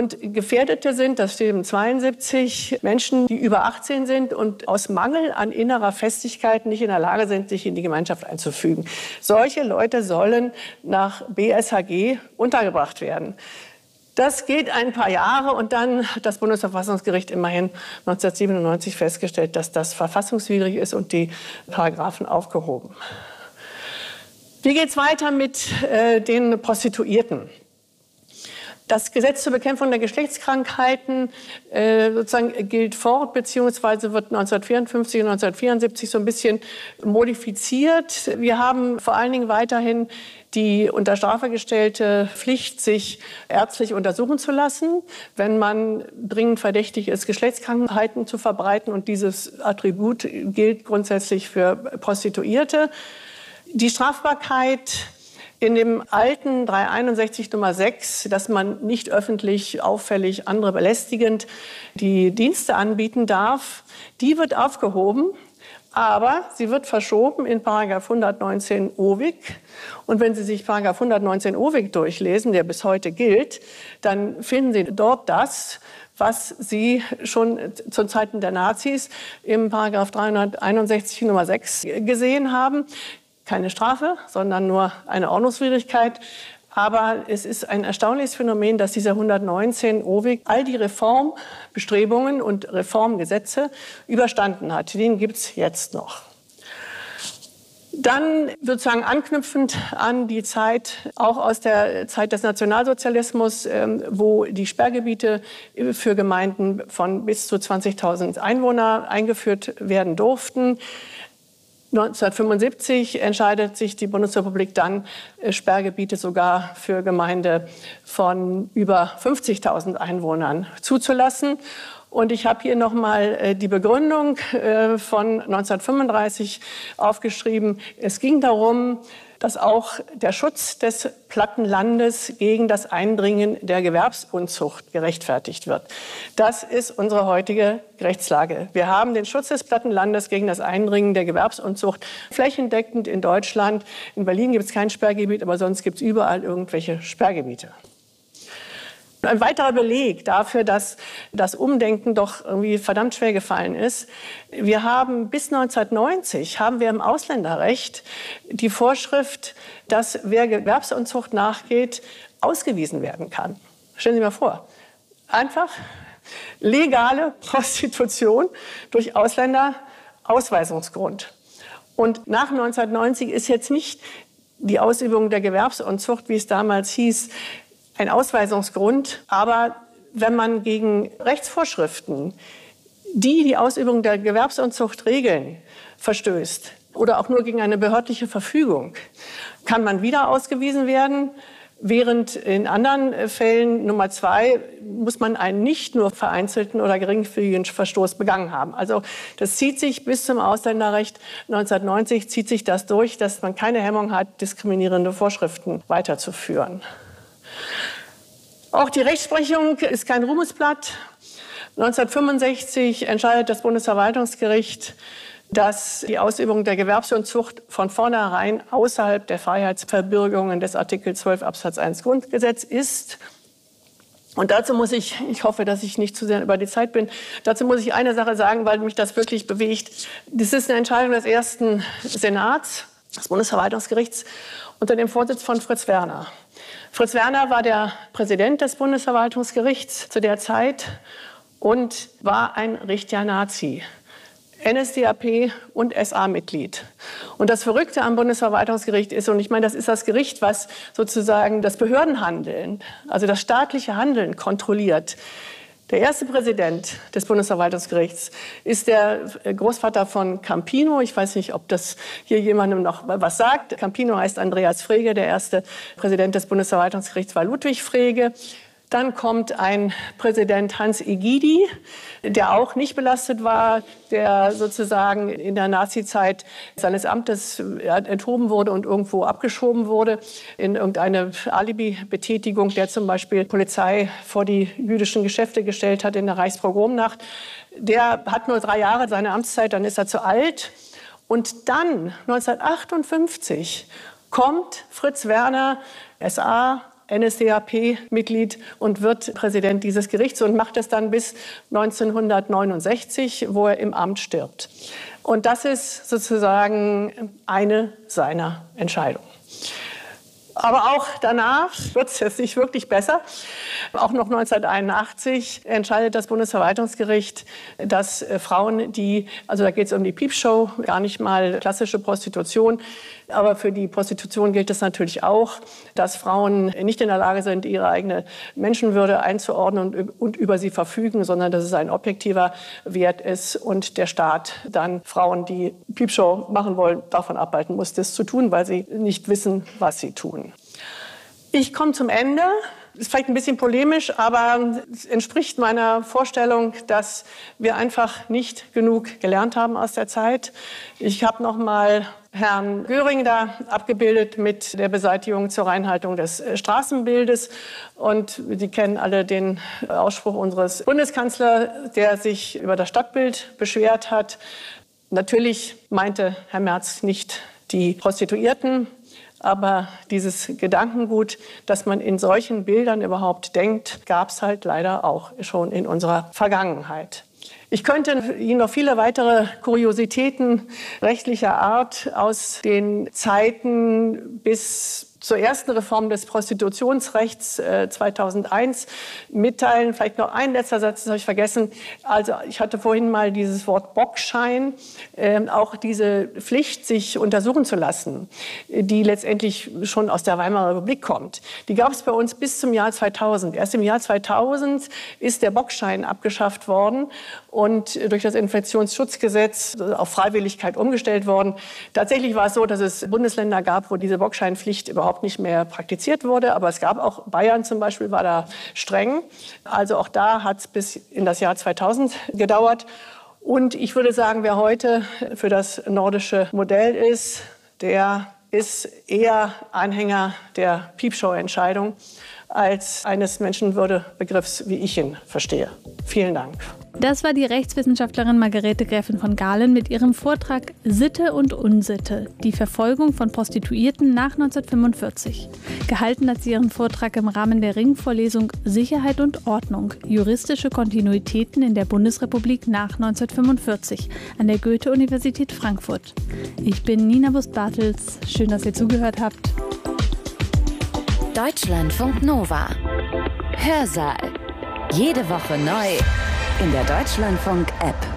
Und Gefährdete sind, das steht im 72, Menschen, die über 18 sind und aus Mangel an innerer Festigkeit nicht in der Lage sind, sich in die Gemeinschaft einzufügen. Solche Leute sollen nach BSHG untergebracht werden. Das geht ein paar Jahre und dann hat das Bundesverfassungsgericht immerhin 1997 festgestellt, dass das verfassungswidrig ist und die Paragraphen aufgehoben. Wie geht es weiter mit den Prostituierten? Das Gesetz zur Bekämpfung der Geschlechtskrankheiten sozusagen gilt fort, beziehungsweise wird 1954 und 1974 so ein bisschen modifiziert. Wir haben vor allen Dingen weiterhin die unter Strafe gestellte Pflicht, sich ärztlich untersuchen zu lassen, wenn man dringend verdächtig ist, Geschlechtskrankheiten zu verbreiten. Und dieses Attribut gilt grundsätzlich für Prostituierte. Die Strafbarkeit in dem alten 361 Nummer 6, dass man nicht öffentlich, auffällig, andere belästigend die Dienste anbieten darf, die wird aufgehoben. Aber sie wird verschoben in § 119 OWIG. Und wenn Sie sich § 119 OWIG durchlesen, der bis heute gilt, dann finden Sie dort das, was Sie schon zu Zeiten der Nazis im § 361 Nummer 6 gesehen haben. Keine Strafe, sondern nur eine Ordnungswidrigkeit. Aber es ist ein erstaunliches Phänomen, dass dieser 119 OWIG all die Reformbestrebungen und Reformgesetze überstanden hat. Den gibt es jetzt noch. Dann sozusagen anknüpfend an die Zeit, auch aus der Zeit des Nationalsozialismus, wo die Sperrgebiete für Gemeinden von bis zu 20.000 Einwohner eingeführt werden durften. 1975 entscheidet sich die Bundesrepublik dann, Sperrgebiete sogar für Gemeinde von über 50.000 Einwohnern zuzulassen. Und ich habe hier noch mal die Begründung von 1935 aufgeschrieben. Es ging darum, dass auch der Schutz des Plattenlandes gegen das Eindringen der Gewerbsunzucht gerechtfertigt wird. Das ist unsere heutige Rechtslage. Wir haben den Schutz des Plattenlandes gegen das Eindringen der Gewerbsunzucht flächendeckend in Deutschland. In Berlin gibt es kein Sperrgebiet, aber sonst gibt es überall irgendwelche Sperrgebiete. Ein weiterer Beleg dafür, dass das Umdenken doch irgendwie verdammt schwer gefallen ist. Wir haben bis 1990 haben wir im Ausländerrecht die Vorschrift, dass wer Gewerbsunzucht nachgeht, ausgewiesen werden kann. Stellen Sie sich mal vor, einfach legale Prostitution durch Ausländer Ausweisungsgrund. Und nach 1990 ist jetzt nicht die Ausübung der Gewerbsunzucht, wie es damals hieß, ein Ausweisungsgrund, aber wenn man gegen Rechtsvorschriften, die die Ausübung der Gewerbsunzucht regeln, verstößt oder auch nur gegen eine behördliche Verfügung, kann man wieder ausgewiesen werden, während in anderen Fällen, Nummer 2, muss man einen nicht nur vereinzelten oder geringfügigen Verstoß begangen haben. Also das zieht sich bis zum Ausländerrecht 1990, zieht sich das durch, dass man keine Hemmung hat, diskriminierende Vorschriften weiterzuführen. Auch die Rechtsprechung ist kein Ruhmesblatt. 1965 entscheidet das Bundesverwaltungsgericht, dass die Ausübung der Gewerbsunzucht von vornherein außerhalb der Freiheitsverbürgungen des Artikel 12 Absatz 1 Grundgesetz ist. Und dazu muss ich hoffe, dass ich nicht zu sehr über die Zeit bin, dazu muss ich eine Sache sagen, weil mich das wirklich bewegt. Das ist eine Entscheidung des ersten Senats, des Bundesverwaltungsgerichts, unter dem Vorsitz von Fritz Werner. Fritz Werner war der Präsident des Bundesverwaltungsgerichts zu der Zeit und war ein richtiger Nazi, NSDAP und SA-Mitglied. Und das Verrückte am Bundesverwaltungsgericht ist, und ich meine, das ist das Gericht, was sozusagen das Behördenhandeln, also das staatliche Handeln kontrolliert. Der erste Präsident des Bundesverwaltungsgerichts ist der Großvater von Campino. Ich weiß nicht, ob das hier jemandem noch was sagt. Campino heißt Andreas Frege. Der erste Präsident des Bundesverwaltungsgerichts war Ludwig Frege. Dann kommt ein Präsident Hans Egidi, der auch nicht belastet war, der sozusagen in der Nazizeit seines Amtes enthoben wurde und irgendwo abgeschoben wurde in irgendeine Alibi-Betätigung, der zum Beispiel Polizei vor die jüdischen Geschäfte gestellt hat in der Reichspogromnacht. Der hat nur 3 Jahre seine Amtszeit, dann ist er zu alt. Und dann, 1958, kommt Fritz Werner, SA, NSDAP-Mitglied und wird Präsident dieses Gerichts und macht es dann bis 1969, wo er im Amt stirbt. Und das ist sozusagen eine seiner Entscheidungen. Aber auch danach wird es jetzt nicht wirklich besser. Auch noch 1981 entscheidet das Bundesverwaltungsgericht, dass Frauen, also da geht es um die Piepshow, gar nicht mal klassische Prostitution, aber für die Prostitution gilt es natürlich auch, dass Frauen nicht in der Lage sind, ihre eigene Menschenwürde einzuordnen und über sie verfügen, sondern dass es ein objektiver Wert ist und der Staat dann Frauen, die Piepshow machen wollen, davon abhalten muss, das zu tun, weil sie nicht wissen, was sie tun. Ich komme zum Ende. Ist vielleicht ein bisschen polemisch, aber es entspricht meiner Vorstellung, dass wir einfach nicht genug gelernt haben aus der Zeit. Ich habe noch mal Herrn Göring da abgebildet mit der Beseitigung zur Reinhaltung des Straßenbildes. Und Sie kennen alle den Ausspruch unseres Bundeskanzlers, der sich über das Stadtbild beschwert hat. Natürlich meinte Herr Merz nicht die Prostituierten, aber dieses Gedankengut, dass man in solchen Bildern überhaupt denkt, gab es halt leider auch schon in unserer Vergangenheit. Ich könnte Ihnen noch viele weitere Kuriositäten rechtlicher Art aus den Zeiten bis zur ersten Reform des Prostitutionsrechts 2001 mitteilen. Vielleicht noch ein letzter Satz, das habe ich vergessen. Also ich hatte vorhin mal dieses Wort Bockschein, auch diese Pflicht, sich untersuchen zu lassen, die letztendlich schon aus der Weimarer Republik kommt. Die gab es bei uns bis zum Jahr 2000. Erst im Jahr 2000 ist der Bockschein abgeschafft worden und durch das Infektionsschutzgesetz auf Freiwilligkeit umgestellt worden. Tatsächlich war es so, dass es Bundesländer gab, wo diese Bockscheinpflicht überhaupt nicht mehr praktiziert wurde. Aber es gab auch, Bayern zum Beispiel war da streng. Also auch da hat es bis in das Jahr 2000 gedauert. Und ich würde sagen, wer heute für das nordische Modell ist, der ist eher Anhänger der Piepshow-Entscheidung als eines Menschenwürdebegriffs, wie ich ihn verstehe. Vielen Dank. Das war die Rechtswissenschaftlerin Margarete Gräfin von Galen mit ihrem Vortrag Sitte und Unsitte, die Verfolgung von Prostituierten nach 1945. Gehalten hat sie ihren Vortrag im Rahmen der Ringvorlesung Sicherheit und Ordnung, juristische Kontinuitäten in der Bundesrepublik nach 1945 an der Goethe-Universität Frankfurt. Ich bin Nina Bust-Bartels. Schön, dass ihr zugehört habt. Deutschlandfunk Nova. Hörsaal. Jede Woche neu in der Deutschlandfunk-App.